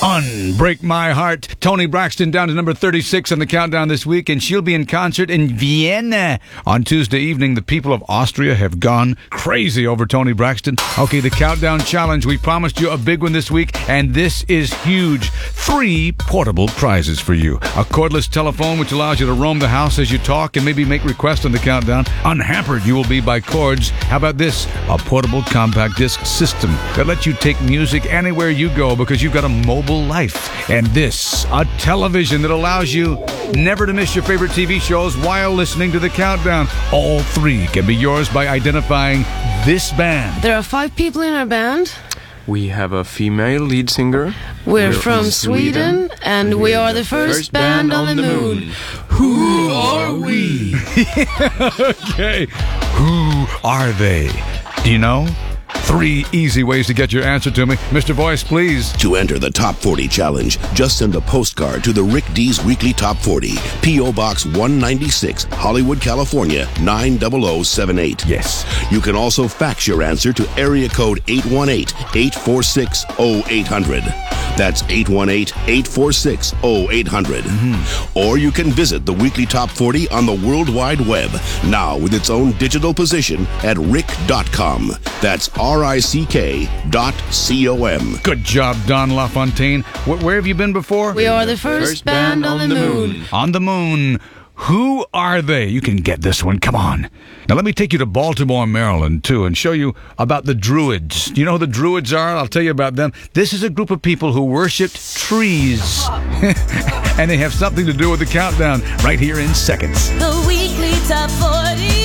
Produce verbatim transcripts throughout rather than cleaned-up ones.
Unbreak My Heart. Toni Braxton down to number thirty-six on the countdown this week, and she'll be in concert in Vienna on Tuesday evening. The people of Austria have gone crazy over Toni Braxton. Okay, the countdown challenge. We promised you a big one this week, and this is huge. Three portable prizes for you. A cordless telephone, which allows you to roam the house as you talk and maybe make requests on the countdown. Unhampered you will be by cords. How about this? A portable compact disc system that lets you take music anywhere you go because you've got a mobile life. And this, a television that allows you never to miss your favorite T V shows while listening to the countdown. All three can be yours by identifying this band. There are five people in our band. We have a female lead singer. We're, We're from, from Sweden, Sweden, and we are the first, first band, band on the moon. moon. Who are we? Okay. Who are they? Do you know? Three easy ways to get your answer to me. Mister Voice, please. To enter the Top forty Challenge, just send a postcard to the Rick D's Weekly Top forty, P O. Box one ninety-six, Hollywood, California, nine zero zero seven eight. Yes. You can also fax your answer to area code eight one eight, eight four six, zero eight hundred. That's eight one eight, eight four six, zero eight hundred. Mm-hmm. Or you can visit the Weekly Top forty on the World Wide Web, now with its own digital position at rick dot com. That's R I C K dot C O M. Good job, Don LaFontaine. Wh- where have you been before? We are the first, first band, band on the moon. moon. On the moon. Who are they? You can get this one. Come on. Now, let me take you to Baltimore, Maryland, too, and show you about the Druids. Do you know who the Druids are? I'll tell you about them. This is a group of people who worshipped trees. And they have something to do with the countdown right here in seconds. The Weekly Top forty.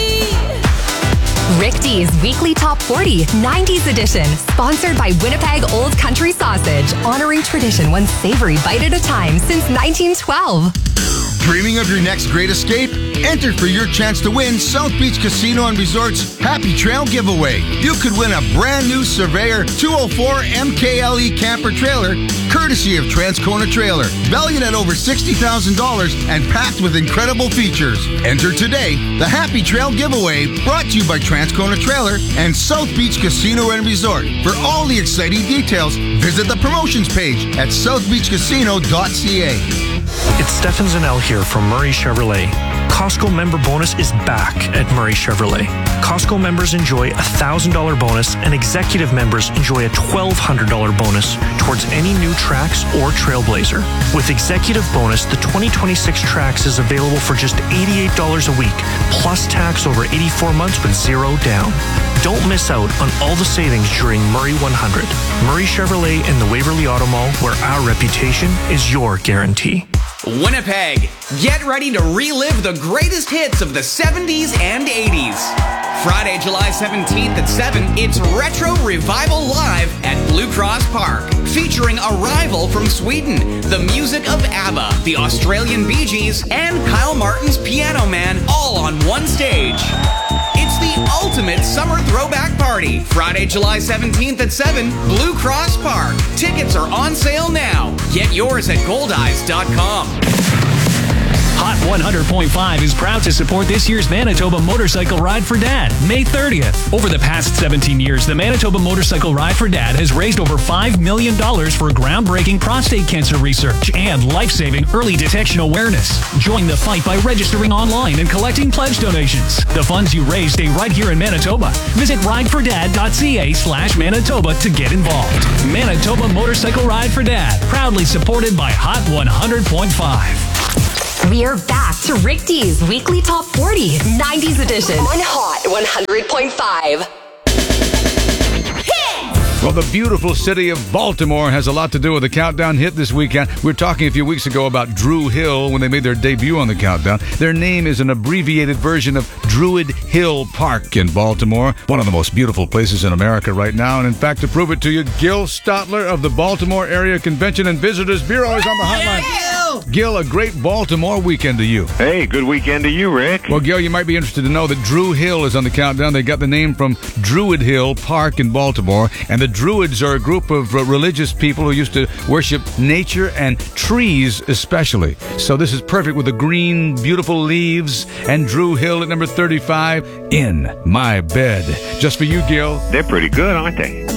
Rick D's Weekly Top forty, nineties edition, sponsored by Winnipeg Old Country Sausage, honoring tradition one savory bite at a time since nineteen twelve. Dreaming of your next great escape? Enter for your chance to win South Beach Casino and Resort's Happy Trail giveaway. You could win a brand new Surveyor two oh four M K L E camper trailer, courtesy of Transcona Trailer, valued at over sixty thousand dollars and packed with incredible features. Enter today. The Happy Trail giveaway, brought to you by Transcona Trailer and South Beach Casino and Resort. For all the exciting details, visit the promotions page at south beach casino dot c a. It's Stefan Zanel here from Murray Chevrolet. Costco member bonus is back at Murray Chevrolet. Costco members enjoy a one thousand dollars bonus and executive members enjoy a twelve hundred dollars bonus towards any new Trax or Trailblazer. With executive bonus, the twenty twenty-six Trax is available for just eighty-eight dollars a week, plus tax over eighty-four months with zero down. Don't miss out on all the savings during Murray one hundred. Murray Chevrolet and the Waverly Auto Mall, where our reputation is your guarantee. Winnipeg, get ready to relive the greatest hits of the seventies and eighties. Friday, July seventeenth at seven, it's Retro Revival Live at Blue Cross Park, featuring Arrival from Sweden, the music of ABBA, the Australian Bee Gees, and Kyle Martin's Piano Man, all on one stage. It's the ultimate summer throwback party. Friday, July seventeenth at seven, Blue Cross Park. Tickets are on sale now. Get yours at gold eyes dot com. Hot one hundred point five is proud to support this year's Manitoba Motorcycle Ride for Dad, May thirtieth. Over the past seventeen years, the Manitoba Motorcycle Ride for Dad has raised over five million dollars for groundbreaking prostate cancer research and life-saving early detection awareness. Join the fight by registering online and collecting pledge donations. The funds you raise stay right here in Manitoba. Visit ridefordad dot c a slash Manitoba to get involved. Manitoba Motorcycle Ride for Dad, proudly supported by Hot one hundred point five. We're back to Rick D's Weekly Top forty, nineties edition on Hot one hundred point five. Well, the beautiful city of Baltimore has a lot to do with the countdown hit this weekend. We were talking a few weeks ago about Drew Hill when they made their debut on the countdown. Their name is an abbreviated version of Druid Hill Park in Baltimore, one of the most beautiful places in America right now. And in fact, to prove it to you, Gil Stotler of the Baltimore Area Convention and Visitors Bureau is on the hotline. Yeah, Gil! Gil, a great Baltimore weekend to you. Hey, good weekend to you, Rick. Well, Gil, you might be interested to know that Drew Hill is on the countdown. They got the name from Druid Hill Park in Baltimore, and the Druids are a group of uh, religious people who used to worship nature and trees especially. So this is perfect with the green, beautiful leaves and Drew Hill at number thirty-five, In My Bed. Just for you, Gil. They're pretty good, aren't they?